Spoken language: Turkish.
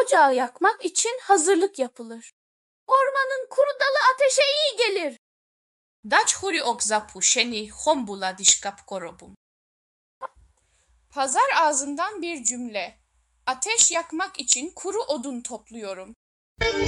Ocağı yakmak için hazırlık yapılır. Ormanın kuru dalı ateşe iyi gelir. Dać huri ok zapušeni, hombula dişkap korobum. Pazar ağzından bir cümle. Ateş yakmak için kuru odun topluyorum.